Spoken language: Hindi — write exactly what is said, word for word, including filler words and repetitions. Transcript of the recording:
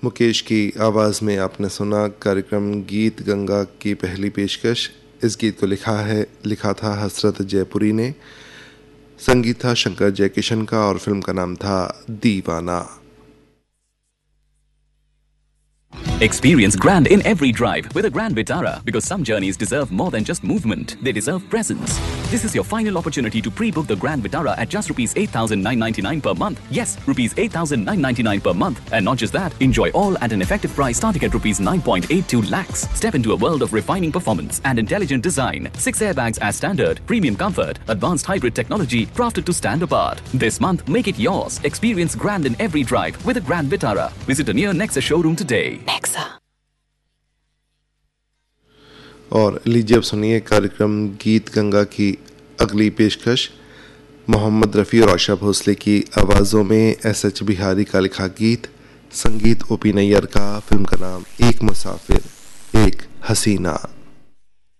मुकेश की आवाज़ में आपने सुना कार्यक्रम गीत गंगा की पहली पेशकश। इस गीत को लिखा है लिखा था हसरत जयपुरी ने, संगीत था शंकर जयकिशन का और फिल्म का नाम था दीवाना। Experience grand in every drive with a Grand Vitara, because some journeys deserve more than just movement, they deserve presence. This is your final opportunity to pre-book the Grand Vitara at just rupees eight thousand nine hundred ninety-nine per month. Yes, rupees eight thousand nine hundred ninety-nine per month. And not just that, enjoy all at an effective price starting at rupees nine point eight two lakhs. Step into a world of refining performance and intelligent design. Six airbags as standard, premium comfort, advanced hybrid technology crafted to stand apart. This month, make it yours. Experience grand in every drive with a Grand Vitara. Visit a near Nexa showroom today. Nexa. और लीजिए अब सुनिए कार्यक्रम गीत गंगा की अगली पेशकश। मोहम्मद रफ़ी और आशा भोसले की आवाज़ों में एस एच बिहारी का लिखा गीत, संगीत ओ पी नैयर का, फिल्म का नाम एक मुसाफिर एक हसीना।